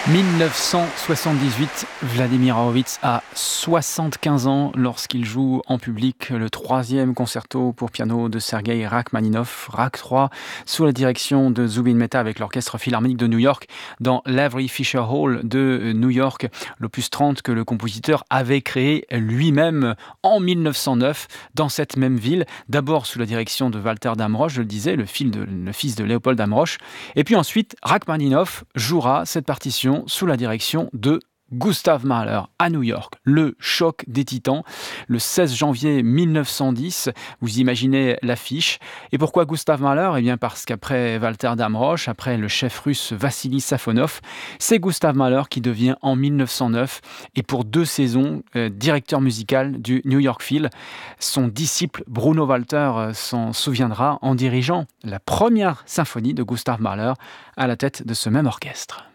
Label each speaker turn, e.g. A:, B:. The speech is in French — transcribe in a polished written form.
A: 1978, Vladimir Horowitz a 75 ans lorsqu'il joue en public le 3e concerto pour piano de Sergueï Rachmaninov, Rach 3, sous la direction de Zubin Mehta avec l'Orchestre Philharmonique de New York dans l'Avery Fisher Hall de New York, l'opus 30 que le compositeur avait créé lui-même en 1909 dans cette même ville, d'abord sous la direction de Walter Damrosch, je le disais, le fils de Léopold Damrosch, et puis ensuite Rachmaninov jouera cette partition sous la direction de Gustav Mahler à New York. Le choc des titans, le 16 janvier 1910, vous imaginez l'affiche. Et pourquoi Gustav Mahler ? Eh bien parce qu'après Walter Damrosch, après le chef russe Vassili Safonov, c'est Gustav Mahler qui devient en 1909 et pour 2 saisons directeur musical du New York Phil. Son disciple Bruno Walter s'en souviendra en dirigeant la première symphonie de Gustav Mahler à la tête de ce même orchestre.